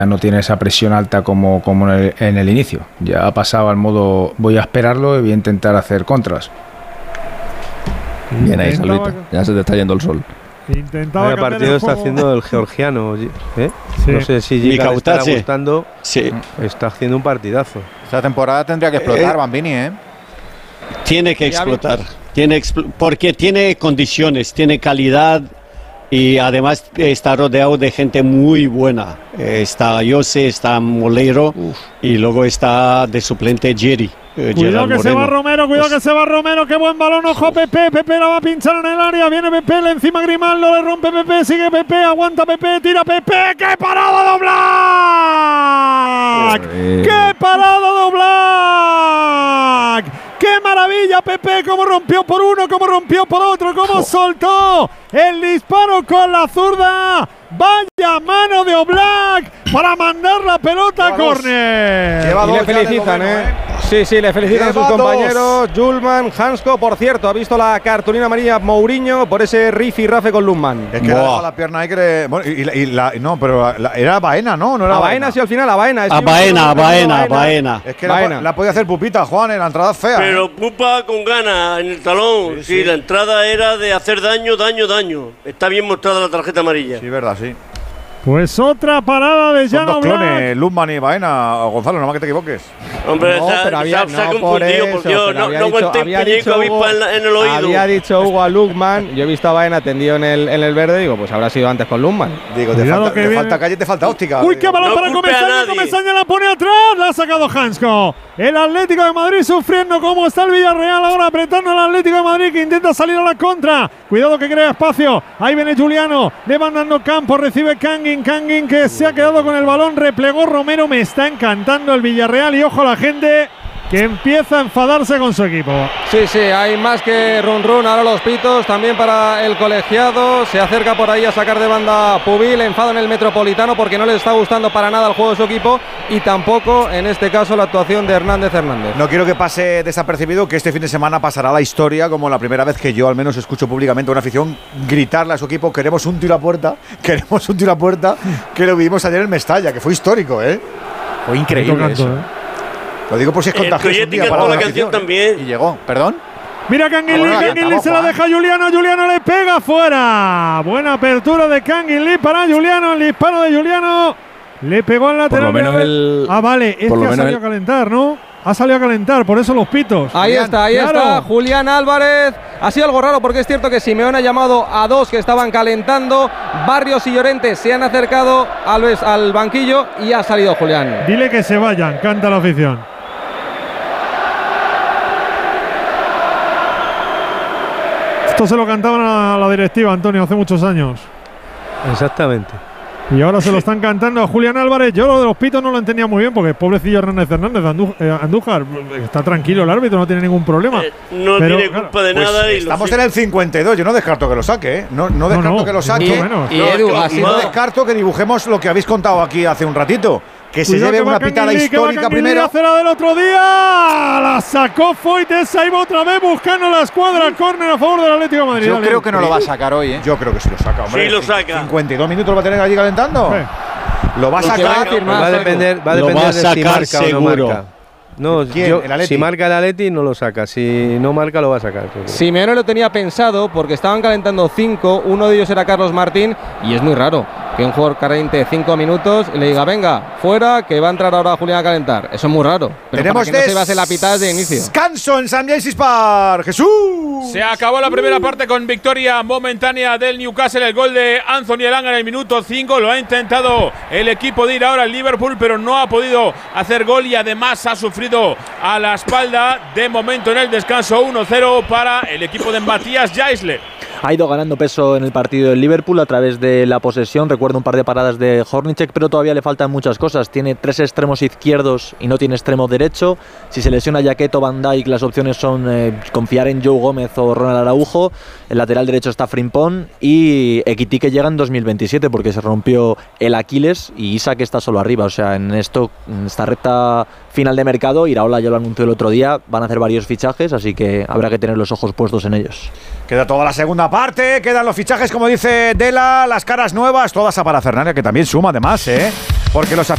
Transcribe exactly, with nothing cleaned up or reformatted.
Ya no tiene esa presión alta como, como en, el, en el inicio. Ya ha pasado al modo voy a esperarlo y voy a intentar hacer contras. Bien ahí, Salvito. Ya se te está yendo el sol. Intentaba el partido está haciendo el georgiano, ¿eh? Sí. No sé si Giga le está gustando. Sí. Está haciendo un partidazo. Esta temporada tendría que explotar, eh, Bambini, ¿eh? Tiene que explotar. Tiene expl- porque tiene condiciones, tiene calidad. Y además está rodeado de gente muy buena. Está Jose, está Molero. Uf. Y luego está de suplente Jerry. Eh, cuidado que Moreno. Se va Romero, cuidado pues, que se va Romero, qué buen balón, ojo a Pepe, Pepe la va a pinchar en el área, viene Pepe, le encima Grimaldo, le rompe Pepe, sigue Pepe, aguanta Pepe, tira Pepe, ¡qué parada de Oblak! ¡Qué parada de Oblak! ¡Qué maravilla, Pepe! ¡Cómo rompió por uno, cómo rompió por otro, cómo oh. soltó el disparo con la zurda! ¡Vaya mano de Oblak para mandar la pelota a córner! Y le felicitan, ¿eh? Sí, sí, le felicitan a sus compañeros. Julman, Hansko, por cierto, ha visto la cartulina amarilla Mourinho por ese rifi rafe con Lundman. Es que le ha dado la pierna ahí que le… Bueno, y, y, y la, no, pero la, era Baena, ¿no? No era a Baena, sí, al final, a Baena. A Baena, a Baena, Baena. Es que Baena. La, la podía hacer Pupita, Juan, en la entrada fea. Pero ¿eh? Pupa con ganas en el talón. Sí, sí. sí, la entrada era de hacer daño, daño, daño. Está bien mostrada la tarjeta amarilla. Sí, verdad, sí. Pues otra parada de Jan Oblak. Son dos clones, Lundman y Baena. Gonzalo, no más que te equivoques. Hombre, no, se, pero había, se ha no, confundido, por, por Dios. No, no aguanté un puñico avispa en, en el oído. Había dicho Hugo a Lundman. Yo he visto a Baena tendido en el, en el verde. Digo, pues habrá sido antes con Lundman. Digo, te falta, te falta calle, te falta óptica. Uy, qué balón no para Comesaña. Comesaña la pone atrás. La ha sacado Hansko. El Atlético de Madrid sufriendo como está el Villarreal. Ahora apretando al Atlético de Madrid que intenta salir a la contra. Cuidado que crea espacio. Ahí viene Juliano. Le van dando campo. Recibe Kangin. Kangin que se ha quedado con el balón, replegó Romero. Me está encantando el Villarreal y ojo a la gente que empieza a enfadarse con su equipo. Sí, sí, hay más que run run, ahora los pitos, también para el colegiado, se acerca por ahí a sacar de banda Pubil, enfado en el Metropolitano porque no le está gustando para nada el juego de su equipo y tampoco en este caso la actuación de Hernández Hernández. No quiero que pase desapercibido que este fin de semana pasará a la historia como la primera vez que yo al menos escucho públicamente a una afición gritarle a su equipo queremos un tiro a puerta, queremos un tiro a puerta, que lo vivimos ayer en Mestalla, que fue histórico, ¿eh? Fue increíble tocando, eso. ¿eh? Lo digo por si es contagioso un día para la, la canción también. Y llegó, ¿perdón? Mira Canguilí, ah, bueno, Canguilí se la deja a Juliano, Juliano le pega fuera. Buena apertura de Canguilí para Juliano, el disparo de Juliano. Le pegó al lateral. Por lo menos el, ah, vale, es que ha salido el, a calentar, ¿no? Ha salido a calentar, por eso los pitos. Ahí Julián, está, ahí claro. está, Julián Álvarez. Ha sido algo raro porque es cierto que Simeone ha llamado a dos que estaban calentando. Barrios y Llorente se han acercado al, al banquillo y ha salido Julián. Dile que se vayan, canta la afición. Esto se lo cantaban a la directiva, Antonio, hace muchos años. Exactamente. Y ahora se lo están cantando a Julián Álvarez. Yo lo de los pitos no lo entendía muy bien porque pobrecillo Hernández Hernández, Andú, eh, Andújar, está tranquilo el árbitro, no tiene ningún problema. Eh, no pero, tiene culpa claro, de nada. Pues y estamos lo en el cincuenta y dos, yo no descarto que lo saque, ¿eh? No, no descarto no, no, que lo saque. Y, menos. y, y, Edu, no, y no descarto que dibujemos lo que habéis contado aquí hace un ratito. Que se lleve una pitada histórica primero. Hace la del otro día. La sacó Foytes. Ahí va otra vez buscando la escuadra. Córner a favor del Atlético de Madrid. Yo creo que no lo va a sacar hoy, ¿eh? Yo creo que sí lo saca, hombre. Sí lo saca. cincuenta y dos minutos lo va a tener allí calentando. Sí. Lo va a sacar. Va a depender, va a depender de si marca seguro. o no marca. No, yo, si marca el Atleti no lo saca, si no marca lo va a sacar. Simeone lo tenía pensado porque estaban calentando cinco, uno de ellos era Carlos Martín y es muy raro que un jugador caliente cinco minutos y le diga venga, fuera, que va a entrar ahora Julián a calentar. Eso es muy raro. Pero tenemos para que no se base la pitada desde inicio. Descanso en San James's Park. Jesús. Se acabó la primera parte con victoria momentánea del Newcastle. El gol de Anthony Elanga en el minuto cinco. Lo ha intentado el equipo de ir ahora al Liverpool, pero no ha podido hacer gol y además ha sufrido a la espalda. De momento en el descanso uno cero para el equipo de Matías Jaisler. Ha ido ganando peso en el partido del Liverpool a través de la posesión. Recuerdo un par de paradas de Hornicek, pero todavía le faltan muchas cosas. Tiene tres extremos izquierdos y no tiene extremo derecho. Si se lesiona Jaquet o Van Dijk, las opciones son eh, confiar en Joe Gómez o Ronald Araujo. El lateral derecho está Frimpong y Ekitike llega en dos mil veintisiete porque se rompio el Aquiles y Isak está solo arriba. O sea, en esto, en esta recta final de mercado, Iraola ya lo anunció el otro día, van a hacer varios fichajes, así que habrá que tener los ojos puestos en ellos. Queda toda la segunda parte, quedan los fichajes, como dice Dela, las caras nuevas, todas a parafernalia, que también suma además, ¿eh? Porque los